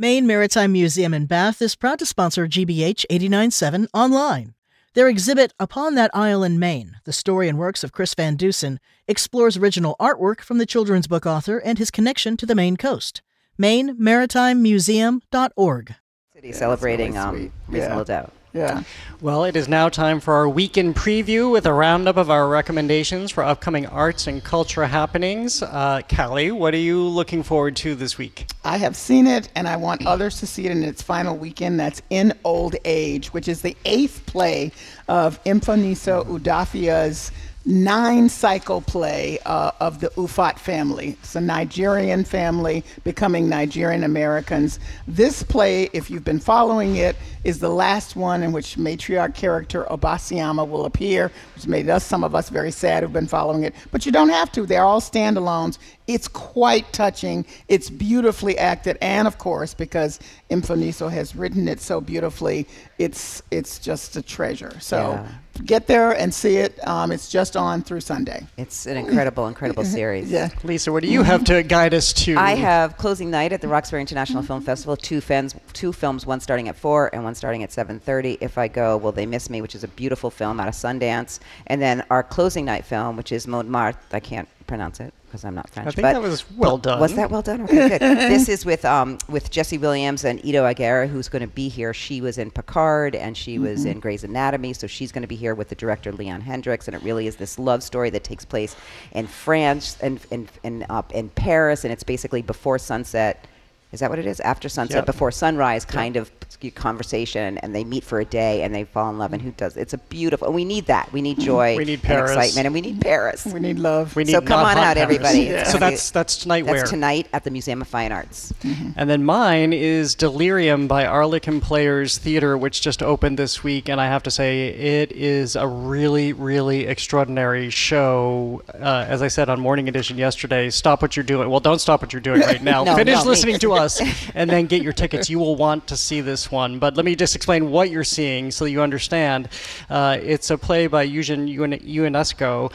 Maine Maritime Museum in Bath is proud to sponsor GBH 89.7 online. Their exhibit, Upon That Isle in Maine, the story and works of Chris Van Dusen, explores original artwork from the children's book author and his connection to the Maine coast. MaineMaritimeMuseum.org. Celebrating Reasonable Doubt. Yeah. Well, it is now time for our weekend preview with a roundup of our recommendations for upcoming arts and culture happenings. Callie, what are you looking forward to this week? I have seen it, and I want others to see it in its final weekend. That's In Old Age, which is the 8th play of Mfoniso Udafia's 9-cycle play of the Ufot family. It's a Nigerian family becoming Nigerian Americans. This play, if you've been following it, is the last one in which matriarch character Obasiama will appear, which made some of us very sad who've been following it. But you don't have to. They're all standalones. It's quite touching. It's beautifully acted. And, of course, because Mfoniso has written it so beautifully, it's just a treasure. So get there and see it. It's just on through Sunday. It's an incredible series. Yeah. Lisa, what do you have to guide us to? I have closing night at the Roxbury International Film Festival. Two films, one starting at 4 and one starting at 7:30. If I go, Will They Miss Me, which is a beautiful film out of Sundance. And then our closing night film, which is Montmartre. I can't pronounce it because I'm not French. I think that was well done. Was that well done? Okay, good. This is with Jesse Williams and Ito Aguirre, who's going to be here. She was in Picard and she was in Grey's Anatomy, so she's going to be here with the director Leon Hendricks, and it really is this love story that takes place in France and in Paris, and it's basically before sunset. Is that what it is? After sunset, before sunrise kind of conversation, and they meet for a day and they fall in love. And who does? It's a beautiful. And we need that. We need joy. We need and Paris. Excitement, and we need Paris. We need love. We need so come on out, Paris. everybody. Yeah. So that's tonight. That's where? tonight at the Museum of Fine Arts. And then mine is Delirium by Arlequin Players Theater, which just opened this week, and I have to say it is a really, really extraordinary show. As I said on Morning Edition yesterday, stop what you're doing. Well, don't stop what you're doing right now. Finish listening to us, and then get your tickets. You will want to see this one. But let me just explain what you're seeing so you understand. It's a play by Eugene Ionesco.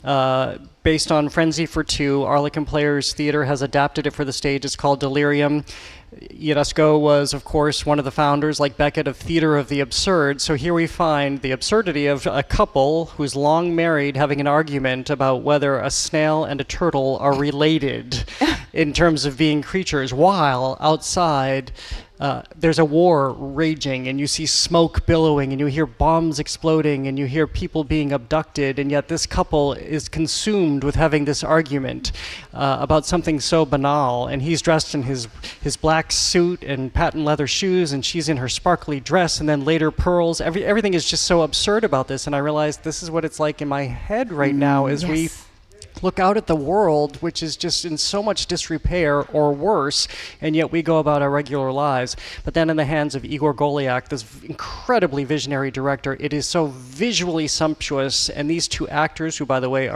Based on Frenzy for Two. Arlequin Players Theater has adapted it for the stage. It's called Delirium. Ionesco was, of course, one of the founders, like Beckett, of Theater of the Absurd. So here we find the absurdity of a couple who's long married having an argument about whether a snail and a turtle are related in terms of being creatures, while outside there's a war raging, and you see smoke billowing, and you hear bombs exploding, and you hear people being abducted, and yet this couple is consumed with having this argument about something so banal. And he's dressed in his black suit and patent leather shoes, and she's in her sparkly dress, and then later pearls. Everything is just so absurd about this, and I realized this is what it's like in my head right now as we look out at the world, which is just in so much disrepair or worse, and yet we go about our regular lives. But then in the hands of Igor Goliak, this incredibly visionary director, it is so visually sumptuous, and these two actors, who, by the way,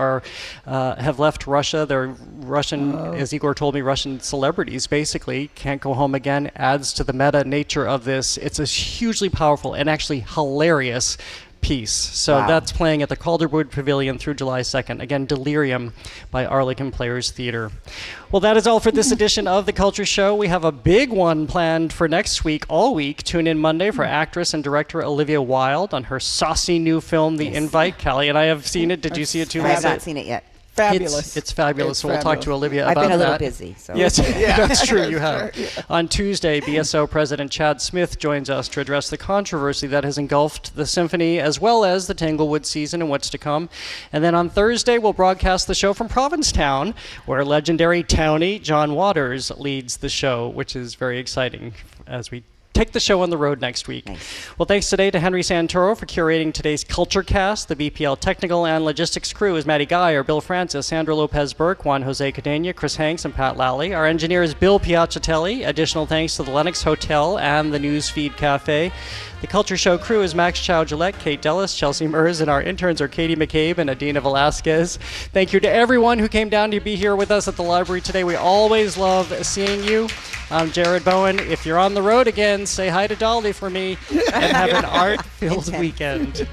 have left Russia, they're Russian, as Igor told me, Russian celebrities, basically, can't go home again, adds to the meta nature of this. It's a hugely powerful and actually hilarious piece. So that's playing at the Calderwood Pavilion through July 2nd. Again, Delirium by Arlequin Players Theater. Well, that is all for this edition of The Culture Show. We have a big one planned for next week, all week. Tune in Monday for actress and director Olivia Wilde on her saucy new film, The Invite. Callie and I have seen it. Did you see it too? I have not seen it yet. Fabulous. It's fabulous. So we'll talk to Olivia about that. I've been a little busy. So. Yes, that's true. You have. Yeah. On Tuesday, BSO President Chad Smith joins us to address the controversy that has engulfed the symphony as well as the Tanglewood season and what's to come. And then on Thursday, we'll broadcast the show from Provincetown, where legendary townie John Waters leads the show, which is very exciting as we take the show on the road next week. Nice. Well, thanks today to Henry Santoro for curating today's Culture Cast. The BPL technical and logistics crew is Maddie Geyer, Bill Francis, Sandra Lopez-Burke, Juan Jose Cadena, Chris Hanks, and Pat Lally. Our engineer is Bill Piacciatelli. Additional thanks to the Lennox Hotel and the Newsfeed Cafe. The Culture Show crew is Max Chow-Gillette, Kate Dellis, Chelsea Mers, and our interns are Katie McCabe and Adina Velasquez. Thank you to everyone who came down to be here with us at the library today. We always love seeing you. I'm Jared Bowen. If you're on the road again, say hi to Dolly for me and have an art-filled weekend.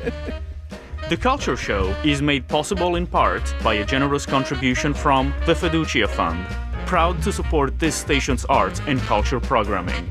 The Culture Show is made possible in part by a generous contribution from the Fiducia Fund, proud to support this station's art and culture programming.